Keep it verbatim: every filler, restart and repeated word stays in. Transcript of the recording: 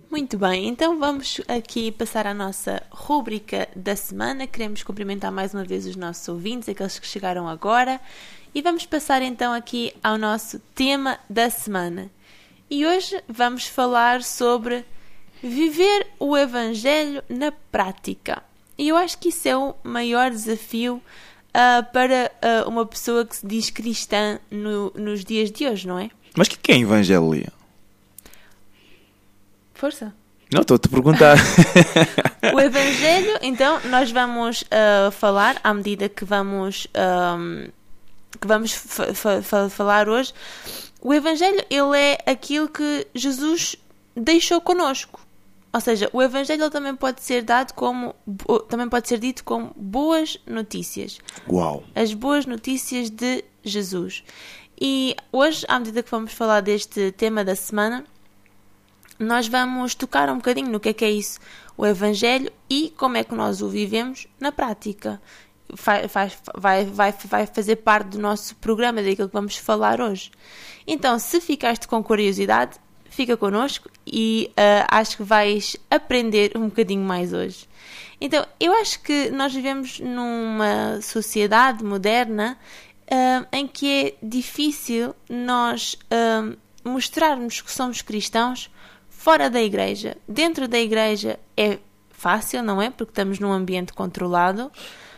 Muito bem, então vamos aqui passar à nossa rúbrica da semana. Queremos cumprimentar mais uma vez os nossos ouvintes, aqueles que chegaram agora, e vamos passar então aqui ao nosso tema da semana. E hoje vamos falar sobre viver o Evangelho na prática. E eu acho que isso é o maior desafio uh, para uh, uma pessoa que se diz cristã no, nos dias de hoje, não é? Mas o que, que é evangelia? Força. Não, estou-te a perguntar. O Evangelho, então, nós vamos uh, falar, à medida que vamos, um, que vamos fa- fa- fa- falar hoje, o Evangelho, ele é aquilo que Jesus deixou connosco. Ou seja, o Evangelho ele também pode ser dado como, também pode ser dito como boas notícias. Uau! As boas notícias de Jesus. E hoje, à medida que vamos falar deste tema da semana, nós vamos tocar um bocadinho no que é que é isso, o Evangelho, e como é que nós o vivemos na prática. Vai, vai, vai, vai, vai fazer parte do nosso programa, daquilo que vamos falar hoje. Então, se ficaste com curiosidade, fica connosco e uh, acho que vais aprender um bocadinho mais hoje. Então, eu acho que nós vivemos numa sociedade moderna uh, em que é difícil nós uh, mostrarmos que somos cristãos fora da igreja. Dentro da igreja é fácil, não é? Porque estamos num ambiente controlado,